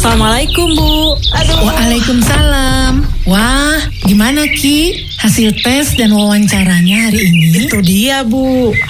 Assalamualaikum Bu. Waalaikumsalam. Wah, gimana Ki? Hasil tes dan wawancaranya hari ini? Itu dia Bu.